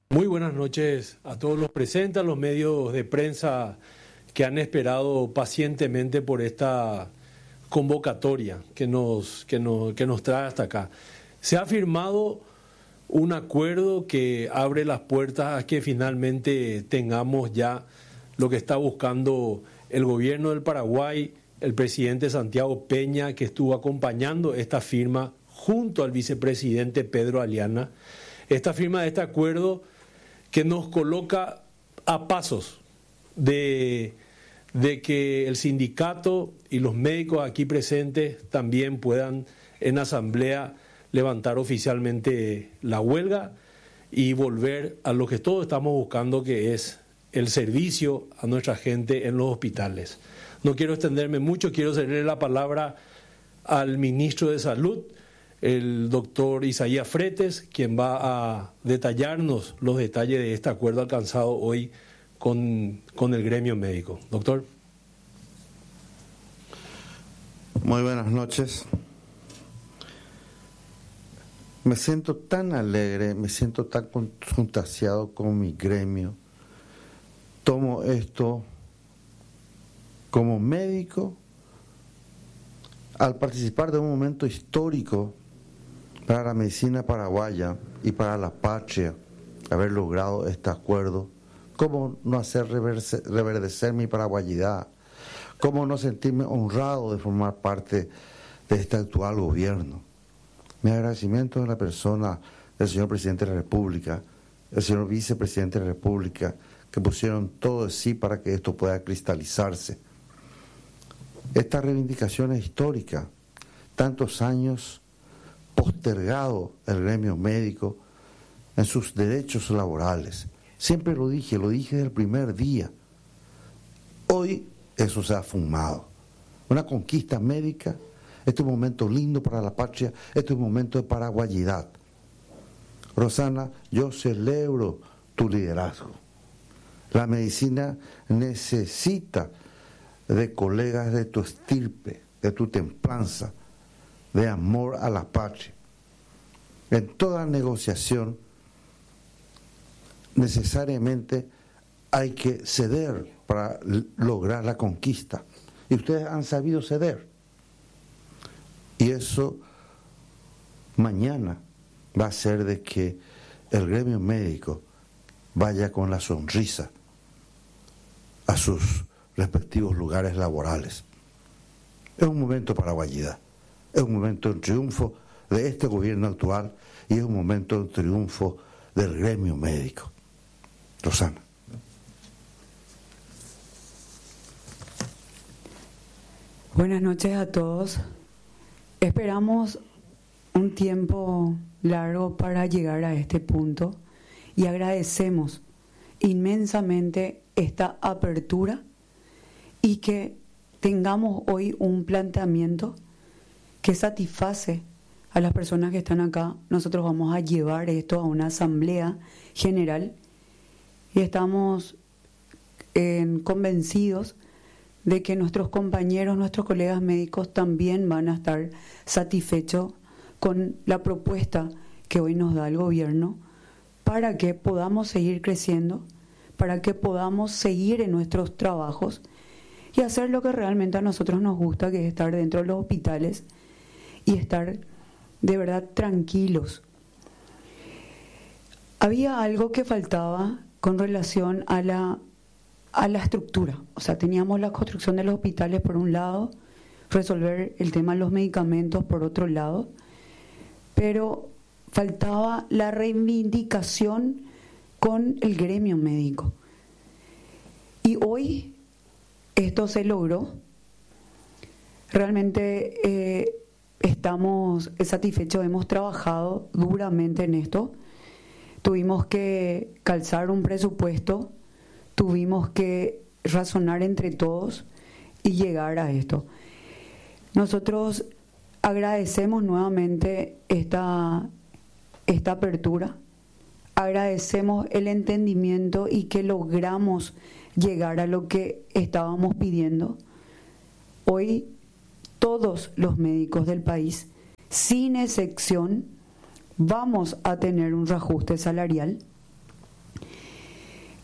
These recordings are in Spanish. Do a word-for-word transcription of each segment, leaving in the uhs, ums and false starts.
Muy buenas noches a todos los presentes, a los medios de prensa que han esperado pacientemente por esta convocatoria que nos, que nos, que nos trae hasta acá. Se ha firmado un acuerdo que abre las puertas a que finalmente tengamos ya lo que está buscando el gobierno del Paraguay, el presidente Santiago Peña, que estuvo acompañando esta firma junto al vicepresidente Pedro Aliana. Esta firma de este acuerdo que nos coloca a pasos de, de que el sindicato y los médicos aquí presentes también puedan en asamblea levantar oficialmente la huelga y volver a lo que todos estamos buscando, que es el servicio a nuestra gente en los hospitales. No quiero extenderme mucho, quiero cederle la palabra al ministro de Salud, el doctor Isaías Fretes, quien va a detallarnos los detalles de este acuerdo alcanzado hoy con, con el gremio médico. Doctor. Muy buenas noches. Me siento tan alegre, me siento tan contagiado con mi gremio. Tomo esto como médico al participar de un momento histórico para la medicina paraguaya y para la patria, haber logrado este acuerdo. ¿Cómo no hacer reverse, reverdecer mi paraguayidad? ¿Cómo no sentirme honrado de formar parte de este actual gobierno? Mi agradecimiento a la persona del señor Presidente de la República, el señor Vicepresidente de la República, que pusieron todo de sí para que esto pueda cristalizarse. Esta reivindicación es histórica. Tantos años postergado el gremio médico en sus derechos laborales. Siempre lo dije, lo dije desde el primer día. Hoy eso se ha fumado. Una conquista médica, este es un momento lindo para la patria, este es un momento de paraguayidad. Rosana, yo celebro tu liderazgo. La medicina necesita de colegas de tu estirpe, de tu templanza, de amor a la patria. En toda negociación necesariamente hay que ceder para lograr la conquista. Y ustedes han sabido ceder. Y eso mañana va a hacer de que el gremio médico vaya con la sonrisa a sus respectivos lugares laborales. Es un momento para paraguayidad, es un momento de triunfo de este gobierno actual y es un momento de triunfo del gremio médico. Rosana. Buenas noches a todos. Esperamos un tiempo largo para llegar a este punto y agradecemos inmensamente esta apertura y que tengamos hoy un planteamiento que satisface a las personas que están acá. Nosotros vamos a llevar esto a una asamblea general y estamos eh, convencidos de que nuestros compañeros, nuestros colegas médicos también van a estar satisfechos con la propuesta que hoy nos da el gobierno para que podamos seguir creciendo, para que podamos seguir en nuestros trabajos y hacer lo que realmente a nosotros nos gusta, que es estar dentro de los hospitales y estar de verdad tranquilos. Había algo que faltaba con relación a la, a la estructura. O sea, teníamos la construcción de los hospitales por un lado, resolver el tema de los medicamentos por otro lado, pero faltaba la reivindicación con el gremio médico. Y hoy esto se logró. Realmente eh, estamos satisfechos, hemos trabajado duramente en esto. Tuvimos que calzar un presupuesto, tuvimos que razonar entre todos y llegar a esto. Nosotros agradecemos nuevamente esta, esta apertura, agradecemos el entendimiento y que logramos llegar a lo que estábamos pidiendo. Hoy todos los médicos del país, sin excepción, vamos a tener un reajuste salarial.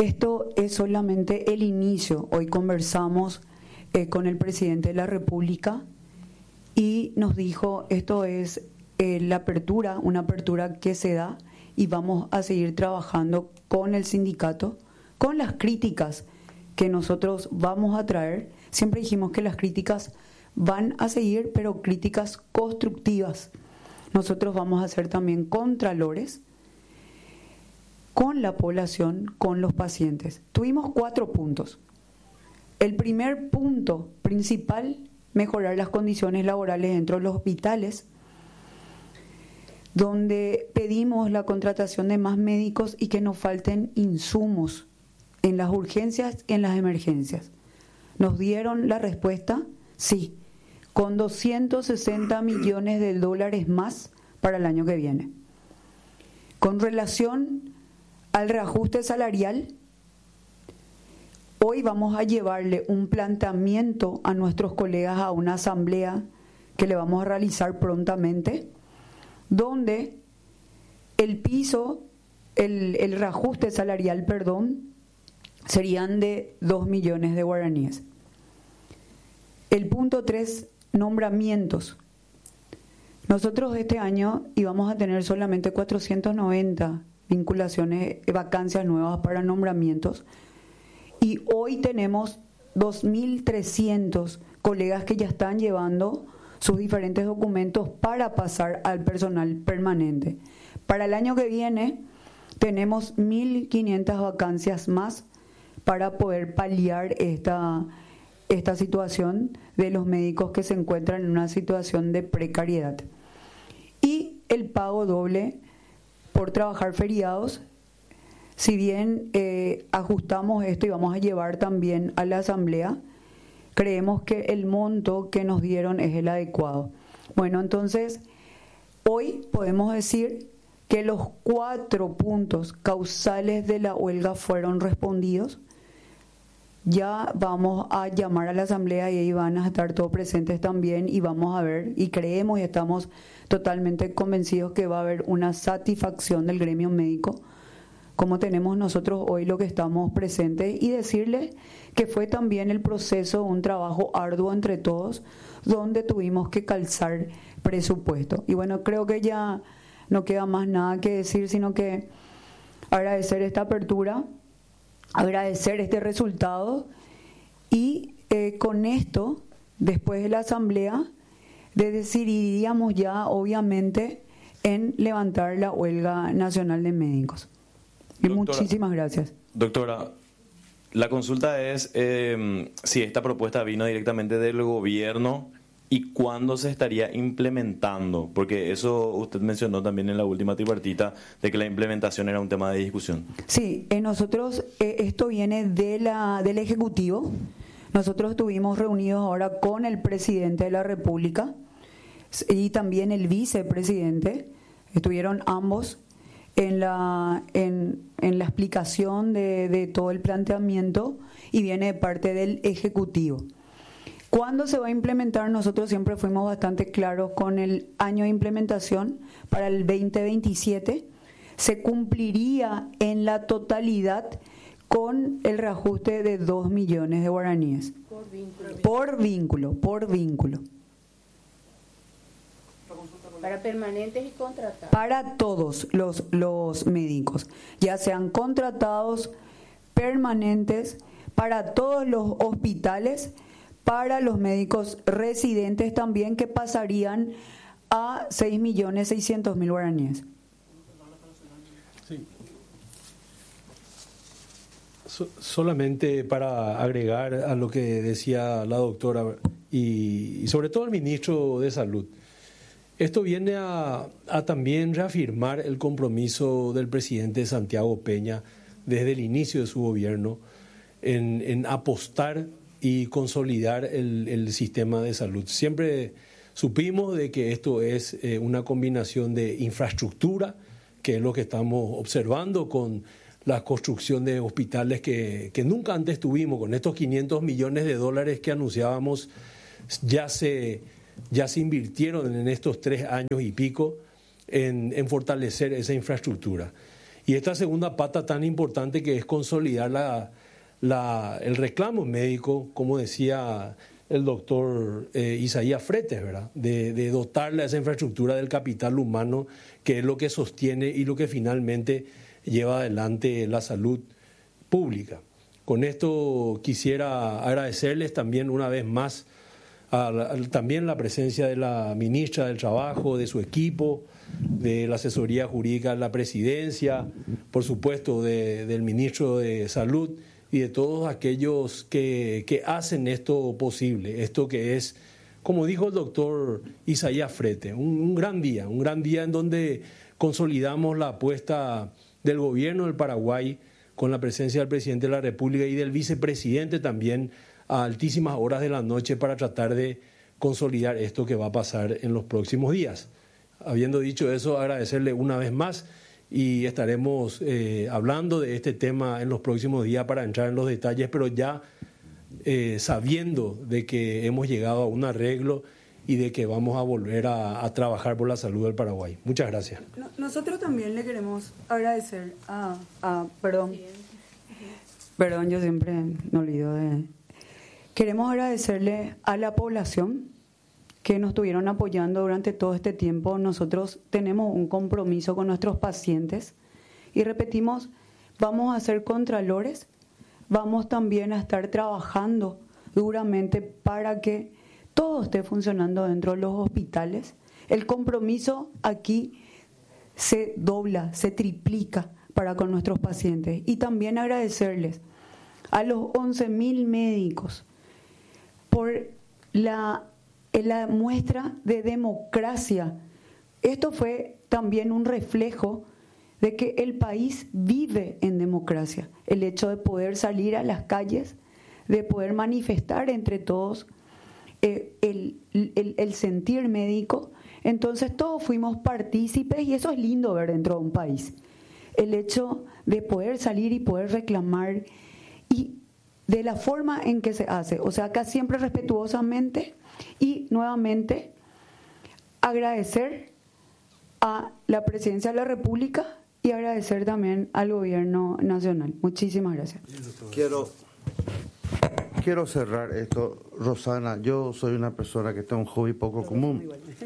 esto es solamente el inicio. Hoy conversamos eh, con el presidente de la República y nos dijo, esto es eh, la apertura, una apertura que se da y vamos a seguir trabajando con el sindicato, con las críticas que nosotros vamos a traer. Siempre dijimos que las críticas van a seguir, pero críticas constructivas. Nosotros vamos a ser también contralores con la población, con los pacientes. Tuvimos cuatro puntos. El primer punto principal, mejorar las condiciones laborales dentro de los hospitales, donde pedimos la contratación de más médicos y que nos falten insumos en las urgencias y en las emergencias. Nos dieron la respuesta, sí, con doscientos sesenta millones de dólares más para el año que viene. Con relación al reajuste salarial, hoy vamos a llevarle un planteamiento a nuestros colegas a una asamblea que le vamos a realizar prontamente, donde el piso, el, el reajuste salarial, perdón, serían de dos millones de guaraníes. El punto tres, nombramientos. Nosotros este año íbamos a tener solamente cuatrocientas noventa vinculaciones, vacancias nuevas para nombramientos, y hoy tenemos dos mil trescientos colegas que ya están llevando sus diferentes documentos para pasar al personal permanente. Para el año que viene tenemos mil quinientas vacancias más para poder paliar esta, esta situación de los médicos que se encuentran en una situación de precariedad. Y el pago doble por trabajar feriados, si bien eh, ajustamos esto y vamos a llevar también a la asamblea, creemos que el monto que nos dieron es el adecuado. Bueno, entonces, hoy podemos decir que los cuatro puntos causales de la huelga fueron respondidos. Ya vamos a llamar a la asamblea y ahí van a estar todos presentes también y vamos a ver, y creemos y estamos totalmente convencidos que va a haber una satisfacción del gremio médico, como tenemos nosotros hoy lo que estamos presentes, y decirles que fue también el proceso, un trabajo arduo entre todos, donde tuvimos que calzar presupuesto. Y bueno, creo que ya no queda más nada que decir, sino que agradecer esta apertura, agradecer este resultado y eh, con esto, después de la asamblea, de decidiríamos ya obviamente en levantar la huelga nacional de médicos. Y doctora, muchísimas gracias. Doctora, la consulta es eh, si esta propuesta vino directamente del gobierno y cuándo se estaría implementando, porque eso usted mencionó también en la última tripartita, de que la implementación era un tema de discusión. Sí, eh, nosotros, eh, esto viene de la, del Ejecutivo. Nosotros estuvimos reunidos ahora con el presidente de la República y también el vicepresidente, estuvieron ambos en la, en, en la explicación de, de todo el planteamiento y viene de parte del Ejecutivo. ¿Cuándo se va a implementar? Nosotros siempre fuimos bastante claros con el año de implementación para el veinte veintisiete. Se cumpliría en la totalidad con el reajuste de dos millones de guaraníes. Por vínculo. Por vínculo, por vínculo. Para permanentes y contratados. Para todos los, los médicos, ya sean contratados, permanentes, para todos los hospitales, para los médicos residentes también, que pasarían a seis millones seiscientos mil guaraníes. Sí. So, solamente para agregar a lo que decía la doctora y, y sobre todo el ministro de Salud, esto viene a, a también reafirmar el compromiso del presidente Santiago Peña desde el inicio de su gobierno en, en apostar y consolidar el, el sistema de salud. Siempre supimos de que esto es eh, una combinación de infraestructura, que es lo que estamos observando con la construcción de hospitales que, que nunca antes tuvimos. Con estos quinientos millones de dólares que anunciábamos, ya se, ya se invirtieron en estos tres años y pico en, en fortalecer esa infraestructura. Y esta segunda pata tan importante que es consolidar la, la, el reclamo médico, como decía el doctor eh, Isaías Fretes, ¿verdad? De, de dotarle a esa infraestructura del capital humano, que es lo que sostiene y lo que finalmente lleva adelante la salud pública. Con esto quisiera agradecerles también una vez más a la, a, también la presencia de la ministra del Trabajo, de su equipo, de la asesoría jurídica de la presidencia, por supuesto de, del ministro de Salud y de todos aquellos que, que hacen esto posible, esto que es, como dijo el doctor Isaías Fretes, un, un gran día, un gran día en donde consolidamos la apuesta del gobierno del Paraguay con la presencia del presidente de la República y del vicepresidente también a altísimas horas de la noche para tratar de consolidar esto que va a pasar en los próximos días. Habiendo dicho eso, agradecerle una vez más y estaremos eh, hablando de este tema en los próximos días para entrar en los detalles, pero ya eh, sabiendo de que hemos llegado a un arreglo y de que vamos a volver a, a trabajar por la salud del Paraguay. Muchas gracias. Nosotros también le queremos agradecer a... a perdón, perdón, yo siempre me olvido de... Queremos agradecerle a la población que nos estuvieron apoyando durante todo este tiempo. Nosotros tenemos un compromiso con nuestros pacientes y repetimos, vamos a ser contralores, vamos también a estar trabajando duramente para que todo esté funcionando dentro de los hospitales. El compromiso aquí se dobla, se triplica para con nuestros pacientes. Y también agradecerles a los once mil médicos por la, la muestra de democracia. Esto fue también un reflejo de que el país vive en democracia. El hecho de poder salir a las calles, de poder manifestar entre todos eh, el, el, el sentir médico. Entonces todos fuimos partícipes y eso es lindo ver dentro de un país. El hecho de poder salir y poder reclamar y de la forma en que se hace, o sea, acá siempre respetuosamente y nuevamente agradecer a la Presidencia de la República y agradecer también al Gobierno Nacional. Muchísimas gracias. Quiero, quiero cerrar esto, Rosana. Yo soy una persona que tiene un hobby poco común.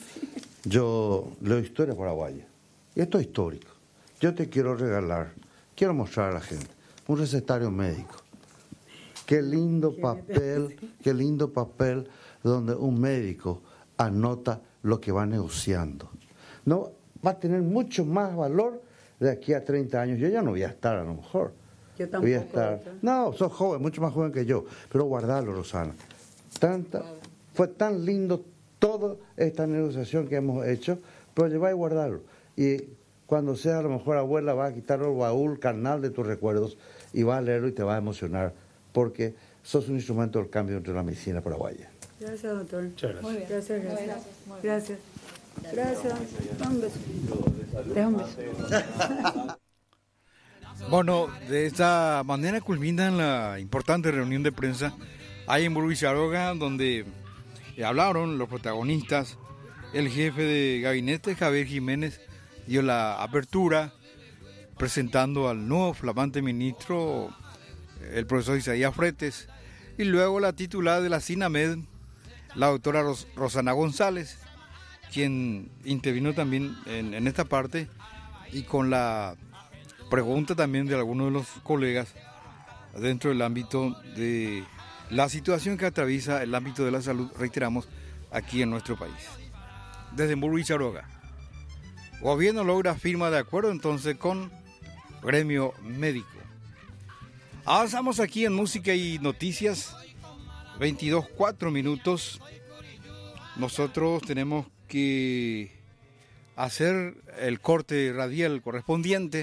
Yo leo historia paraguaya y esto es histórico. Yo te quiero regalar, quiero mostrar a la gente un recetario médico. Qué lindo papel, qué lindo papel donde un médico anota lo que va negociando. No, va a tener mucho más valor de aquí a treinta años. Yo ya no voy a estar, a lo mejor. Yo tampoco. Voy a estar. No, sos joven, mucho más joven que yo. Pero guardalo, Rosana. Tanta, fue tan lindo toda esta negociación que hemos hecho, pero llevar y guardarlo. Y cuando sea, a lo mejor abuela va a quitar el baúl carnal de tus recuerdos y va a leerlo y te va a emocionar, porque sos un instrumento del cambio entre la medicina paraguaya. Gracias, doctor. Muchas gracias. Muy bien. Gracias, gracias. Gracias. Gracias. Un beso. Deja un beso. Bueno, de esta manera culmina la importante reunión de prensa ahí en Burguizaroga, donde hablaron los protagonistas. El jefe de gabinete, Javier Jiménez, dio la apertura presentando al nuevo flamante ministro, el profesor Isaías Fretes, y luego la titular de la SINAMED, la doctora Ros- Rosana González, quien intervino también en, en esta parte y con la pregunta también de algunos de los colegas dentro del ámbito de la situación que atraviesa el ámbito de la salud, reiteramos, aquí en nuestro país. Desde Burguizaroga, gobierno logra firma de acuerdo entonces con gremio médico. Avanzamos aquí en música y noticias, veintidós, cuatro minutos. Nosotros tenemos que hacer el corte radial correspondiente.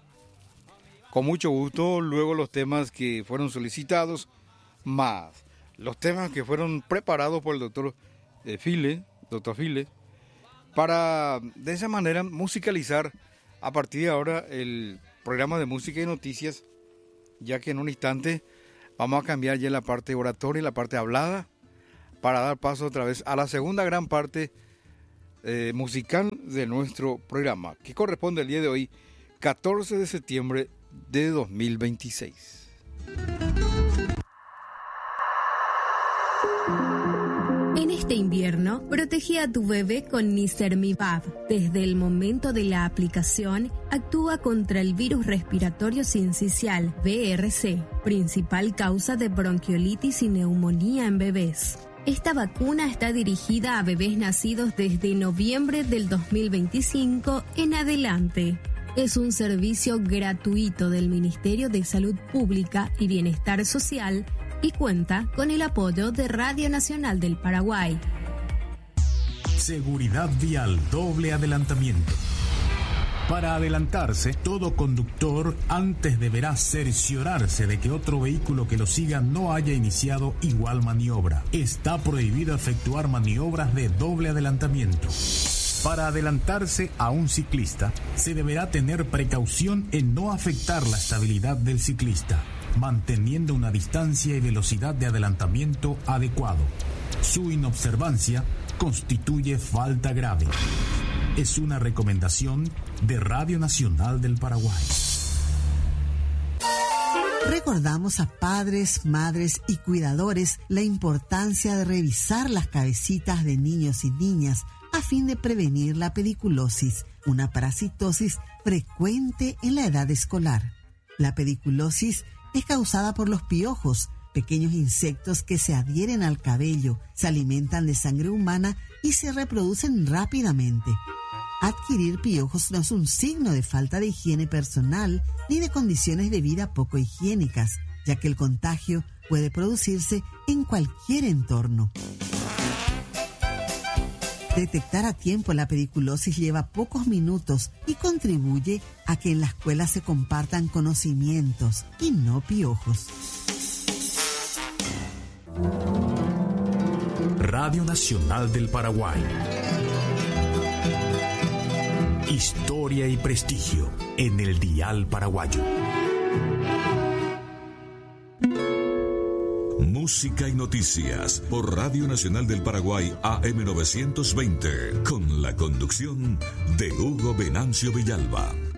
Con mucho gusto, luego los temas que fueron solicitados, más los temas que fueron preparados por el doctor File, doctor File, para de esa manera musicalizar a partir de ahora el programa de música y noticias, ya que en un instante vamos a cambiar ya la parte oratoria y la parte hablada para dar paso otra vez a la segunda gran parte eh, musical de nuestro programa, que corresponde el día de hoy catorce de septiembre de dos mil veintiséis. En este invierno, protege a tu bebé con Nicermivab. Desde el momento de la aplicación, actúa contra el virus respiratorio sincicial, V R C, principal causa de bronquiolitis y neumonía en bebés. Esta vacuna está dirigida a bebés nacidos desde noviembre del dos mil veinticinco en adelante. Es un servicio gratuito del Ministerio de Salud Pública y Bienestar Social y cuenta con el apoyo de Radio Nacional del Paraguay. Seguridad vial, doble adelantamiento. Para adelantarse, todo conductor antes deberá cerciorarse de que otro vehículo que lo siga no haya iniciado igual maniobra. Está prohibido efectuar maniobras de doble adelantamiento. Para adelantarse a un ciclista, se deberá tener precaución en no afectar la estabilidad del ciclista, manteniendo una distancia y velocidad de adelantamiento adecuado. Su inobservancia constituye falta grave. Es una recomendación de Radio Nacional del Paraguay. Recordamos a padres, madres y cuidadores la importancia de revisar las cabecitas de niños y niñas a fin de prevenir la pediculosis, una parasitosis frecuente en la edad escolar. La pediculosis es causada por los piojos, pequeños insectos que se adhieren al cabello, se alimentan de sangre humana y se reproducen rápidamente. Adquirir piojos no es un signo de falta de higiene personal ni de condiciones de vida poco higiénicas, ya que el contagio puede producirse en cualquier entorno. Detectar a tiempo la pediculosis lleva pocos minutos y contribuye a que en la escuela se compartan conocimientos y no piojos. Radio Nacional del Paraguay. Historia y prestigio en el dial paraguayo. Música y noticias por Radio Nacional del Paraguay A M novecientos veinte con la conducción de Hugo Venancio Villalba.